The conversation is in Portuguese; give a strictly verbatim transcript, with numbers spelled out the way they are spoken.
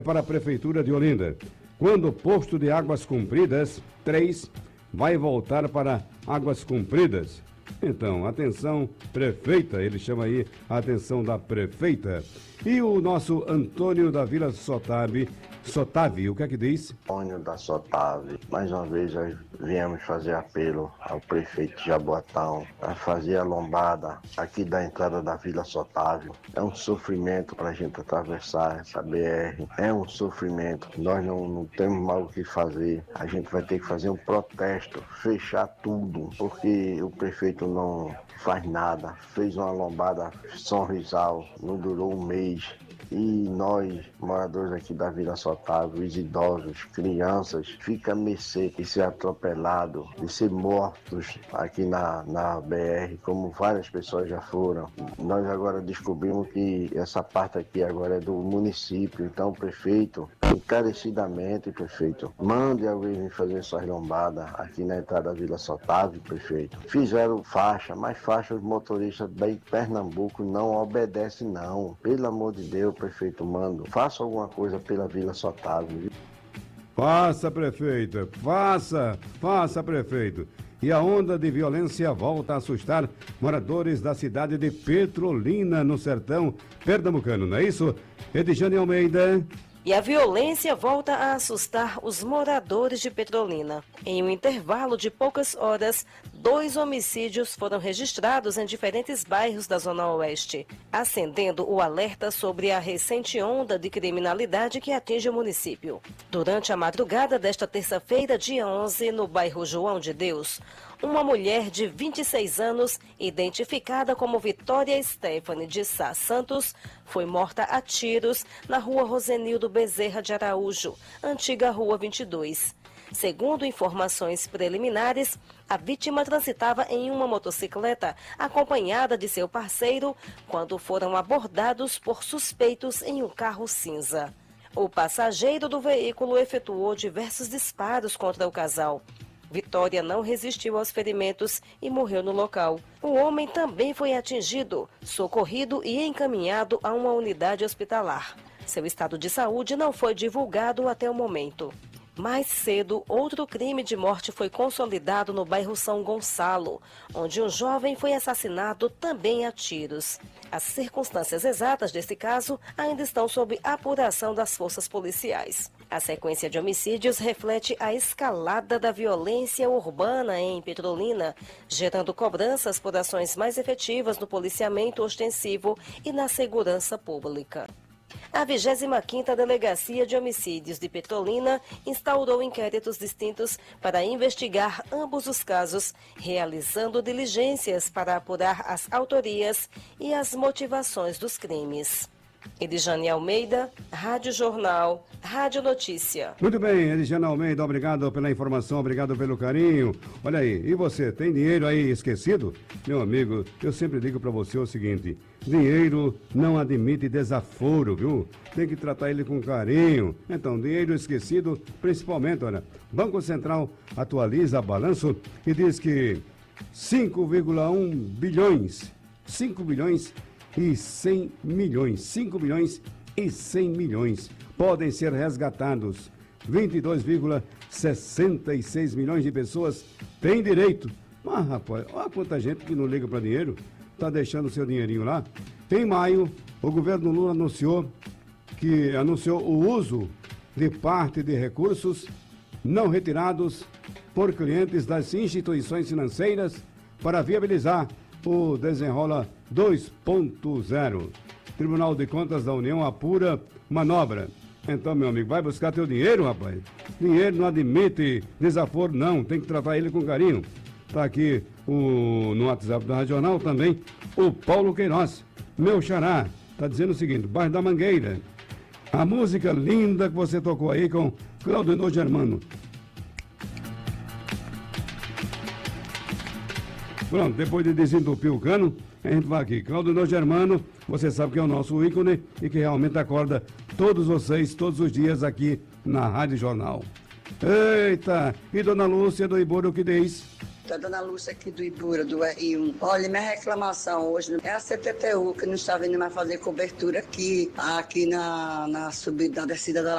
Para a Prefeitura de Olinda. Quando o posto de Águas Compridas três vai voltar para Águas Compridas. Então, atenção, prefeita, ele chama aí a atenção da prefeita. E o nosso Antônio da Vila Sotave, Sotave, o que é que diz? Antônio da Sotave, mais uma vez nós viemos fazer apelo ao prefeito de Jaboatão a fazer a lombada aqui da entrada da Vila Sotave. É um sofrimento para a gente atravessar essa B R, é um sofrimento, nós não, não temos mais o que fazer, a gente vai ter que fazer um protesto, fechar tudo, porque o prefeito não faz nada, fez uma lombada Sorrisal, não durou um mês. E nós, moradores aqui da Vila Sotave, os idosos, crianças, fica a mercê de ser atropelado, de ser mortos aqui na, na B R, como várias pessoas já foram. Nós agora descobrimos que essa parte aqui agora é do município, então o prefeito, encarecidamente, prefeito, mande alguém vir fazer essas lombadas aqui na entrada da Vila Sotave, prefeito. Fizeram faixa, mas faixa os motoristas bem Pernambuco não obedecem não. Pelo amor de Deus, prefeito, mando, faça alguma coisa pela Vila Sotave. Faça, prefeita, faça, faça, prefeito. E a onda de violência volta a assustar moradores da cidade de Petrolina, no sertão pernambucano, não é isso? Edjane Almeida. E a violência volta a assustar os moradores de Petrolina. Em um intervalo de poucas horas, dois homicídios foram registrados em diferentes bairros da Zona Oeste, acendendo o alerta sobre a recente onda de criminalidade que atinge o município. Durante a madrugada desta terça-feira, dia onze, no bairro João de Deus, uma mulher de vinte e seis anos, identificada como Vitória Stephanie de Sá Santos, foi morta a tiros na rua Rosenildo Bezerra de Araújo, antiga Rua vinte e dois. Segundo informações preliminares, a vítima transitava em uma motocicleta acompanhada de seu parceiro quando foram abordados por suspeitos em um carro cinza. O passageiro do veículo efetuou diversos disparos contra o casal. Vitória não resistiu aos ferimentos e morreu no local. O homem também foi atingido, socorrido e encaminhado a uma unidade hospitalar. Seu estado de saúde não foi divulgado até o momento. Mais cedo, outro crime de morte foi consolidado no bairro São Gonçalo, onde um jovem foi assassinado também a tiros. As circunstâncias exatas desse caso ainda estão sob apuração das forças policiais. A sequência de homicídios reflete a escalada da violência urbana em Petrolina, gerando cobranças por ações mais efetivas no policiamento ostensivo e na segurança pública. A vigésima quinta Delegacia de Homicídios de Petrolina instaurou inquéritos distintos para investigar ambos os casos, realizando diligências para apurar as autorias e as motivações dos crimes. Edjane Almeida, Rádio Jornal, Rádio Notícia. Muito bem, Edjane Almeida, obrigado pela informação, obrigado pelo carinho. Olha aí, e você, tem dinheiro aí esquecido? Meu amigo, eu sempre digo para você o seguinte, dinheiro não admite desaforo, viu? Tem que tratar ele com carinho. Então, dinheiro esquecido, principalmente, olha, Banco Central atualiza balanço e diz que cinco vírgula um bilhões, cinco bilhões e cem milhões, cinco bilhões e cem milhões podem ser resgatados. vinte e dois vírgula sessenta e seis milhões de pessoas têm direito. Mas, rapaz, olha quanta gente que não liga para dinheiro, está deixando seu dinheirinho lá. Em maio, o governo Lula anunciou que anunciou o uso de parte de recursos não retirados por clientes das instituições financeiras para viabilizar o Desenrola dois ponto zero. Tribunal de Contas da União apura manobra. Então, meu amigo, vai buscar teu dinheiro, rapaz. Dinheiro não admite desaforo, não. Tem que tratar ele com carinho. Está aqui o, no WhatsApp da Rádio Jornal também o Paulo Queiroz, meu xará. Está dizendo o seguinte, bairro da Mangueira. A música linda que você tocou aí com Claudinei Germano. Pronto, depois de desentupir o cano, a gente vai aqui. Claudinei Germano, você sabe que é o nosso ícone e que realmente acorda todos vocês, todos os dias aqui na Rádio Jornal. Eita, e Dona Lúcia do Ibura, o que diz? Da Dona Lúcia aqui do Ibura, do R um. Olha, minha reclamação hoje é a C T T U, que não está vindo mais fazer cobertura aqui, aqui na, na subida, na descida da